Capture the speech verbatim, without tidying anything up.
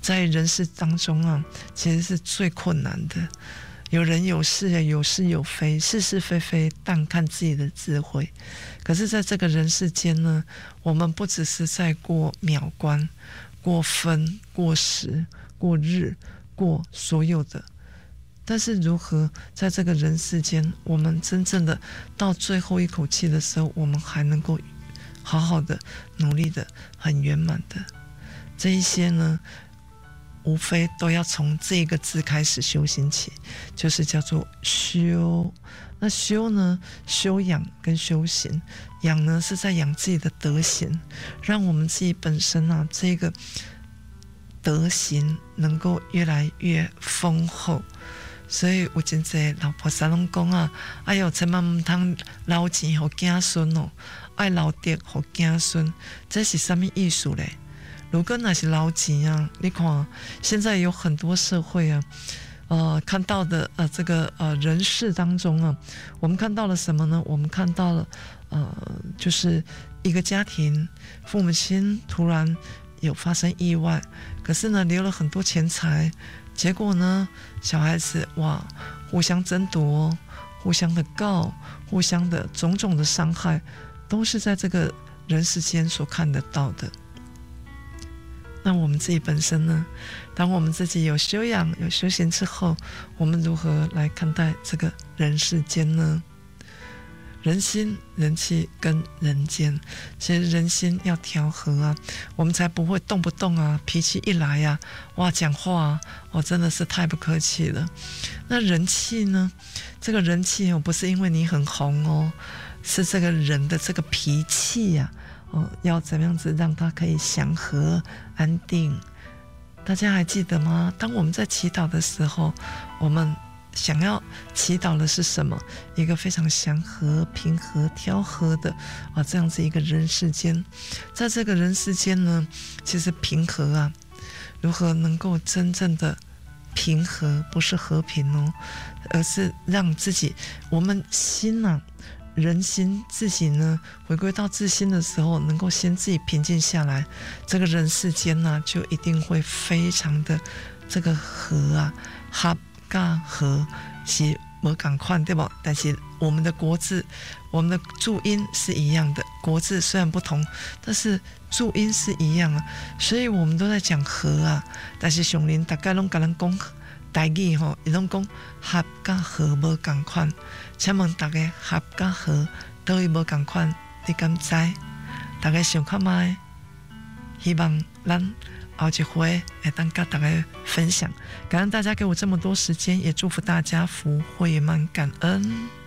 在人世当中啊，其实是最困难的。有人有事，有是有非，是是非非，但看自己的智慧。可是在这个人世间呢，我们不只是在过秒关、过分、过时、过日、过所有的，但是如何在这个人世间，我们真正的到最后一口气的时候，我们还能够好好的努力的很圆满的，这一些呢，无非都要从这个字开始修行起，就是叫做修。那修呢，修养跟修行，养呢是在养自己的德行，让我们自己本身啊这个德行能够越来越丰厚。所以有真侪老婆萨拢讲啊，哎呦，千万唔通留钱给子孙哦，爱留德给子孙，这是什么意思嘞？如果那是留钱啊，你看现在有很多社会啊，呃，看到的呃这个呃人世当中啊，我们看到了什么呢？我们看到了呃，就是一个家庭，父母亲突然有发生意外，可是呢留了很多钱财，结果呢小孩子哇互相争夺，互相的告，互相的种种的伤害，都是在这个人世间所看得到的。那我们自己本身呢，当我们自己有修养有修行之后，我们如何来看待这个人世间呢？人心人气跟人间，其实人心要调和啊，我们才不会动不动啊脾气一来啊，哇讲话啊，哦真的是太不客气了。那人气呢，这个人气哦不是因为你很红哦，是这个人的这个脾气呀、啊，哦要怎么样子让他可以祥和安定。大家还记得吗？当我们在祈祷的时候，我们想要祈祷的是什么？一个非常祥和、平和、调和的啊，这样子一个人世间。在这个人世间呢，其实平和啊，如何能够真正的平和，不是和平哦，而是让自己，我们心啊，人心自己呢，回归到自心的时候，能够先自己平静下来，这个人世间呢、啊，就一定会非常的这个和啊，哈。甲和是没同款对吧？但是我们的国字，我们的注音是一样的，国字虽然不同，但是注音是一样啊，所以我们都在讲和啊。但是上林大概拢跟人讲台语吼，伊拢讲合甲和无同款。请问大家合甲和倒位无同款，你敢知？大家想看卖？希望咱后一回会当跟大家分享，感恩大家给我这么多时间，也祝福大家福慧满感恩。